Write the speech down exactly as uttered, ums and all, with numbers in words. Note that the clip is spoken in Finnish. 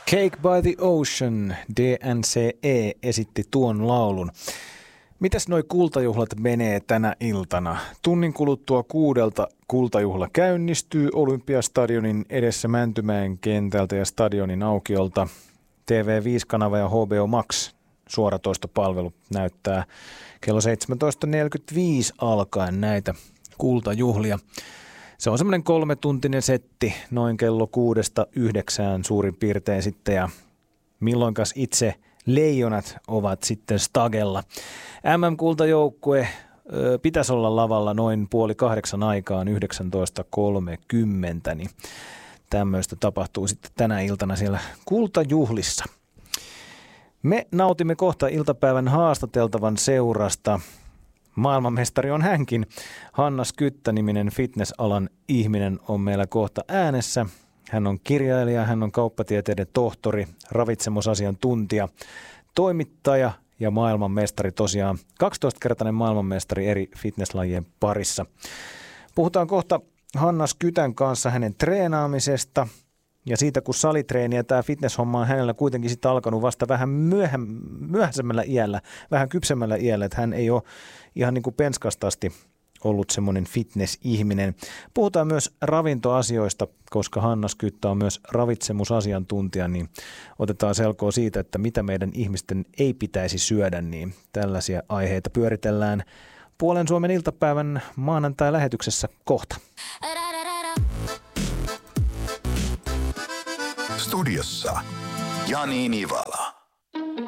Cake by the Ocean, D N C E esitti tuon laulun. Mitäs noi kultajuhlat menee tänä iltana? Tunnin kuluttua kuudelta kultajuhla käynnistyy Olympiastadionin edessä Mäntymäen kentältä ja stadionin aukiolta. T V viisi-kanava ja H B O Max suoratoistopalvelu näyttää kello seitsemäntoista neljäkymmentäviisi alkaen näitä kultajuhlia. Se on semmoinen kolmetuntinen setti, noin kello kuudesta yhdeksään suurin piirtein sitten, ja milloinkas itse leijonat ovat sitten stagella. M M-kultajoukkue ö, pitäisi olla lavalla noin puoli kahdeksan aikaan yhdeksäntoista kolmekymmentä, niin tämmöistä tapahtuu sitten tänä iltana siellä kultajuhlissa. Me nautimme kohta iltapäivän haastateltavan seurasta. Maailmanmestari on hänkin. Hanna Skyttä-niminen fitnessalan ihminen on meillä kohta äänessä. Hän on kirjailija, hän on kauppatieteiden tohtori, ravitsemusasiantuntija, toimittaja ja maailmanmestari tosiaan. kaksitoistakertainen maailmanmestari eri fitnesslajien parissa. Puhutaan kohta Hanna Skytän kanssa hänen treenaamisesta ja siitä, kun salitreeni ja tämä fitnesshomma on hänellä kuitenkin sitten alkanut vasta vähän myöhä, myöhäisemmällä iällä, vähän kypsemmällä iällä, että hän ei ole ihan niin kuin penskasta asti ollut semmoinen fitness-ihminen. Puhutaan myös ravintoasioista, koska Hanna Skyttä on myös ravitsemusasiantuntija, niin otetaan selkoa siitä, että mitä meidän ihmisten ei pitäisi syödä, niin tällaisia aiheita pyöritellään Puolen Suomen iltapäivän maanantai-lähetyksessä kohta. Studiossa Jani Nivala.